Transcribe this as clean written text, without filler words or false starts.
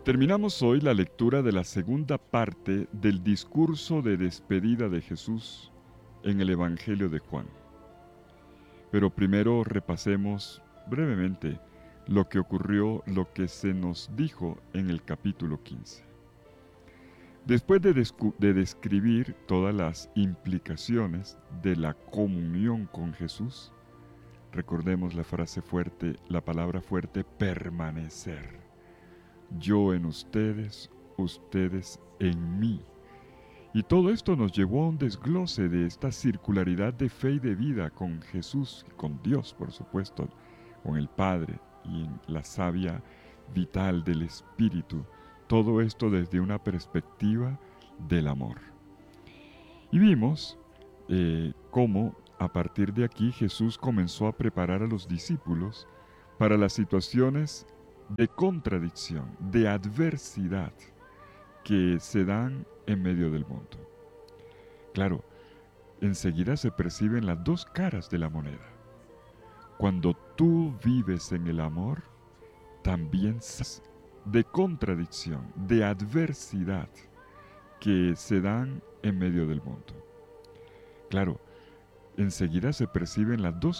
Terminamos hoy la lectura de la segunda parte del discurso de despedida de Jesús en el Evangelio de Juan. Pero primero repasemos brevemente lo que ocurrió, lo que se nos dijo en el capítulo 15. Después de describir todas las implicaciones de la comunión con Jesús, recordemos la frase fuerte, la palabra fuerte, permanecer. Yo en ustedes, ustedes en mí. Y todo esto nos llevó a un desglose de esta circularidad de fe y de vida con Jesús, con Dios, por supuesto, con el Padre y en la savia vital del Espíritu. Todo esto desde una perspectiva del amor. Y vimos cómo a partir de aquí Jesús comenzó a preparar a los discípulos para las situaciones de contradicción, de adversidad que se dan en medio del mundo. Claro, enseguida se perciben las dos caras de la moneda. Cuando tú vives en el amor, también de contradicción, de adversidad que se dan en medio del mundo. Claro, enseguida se perciben las dos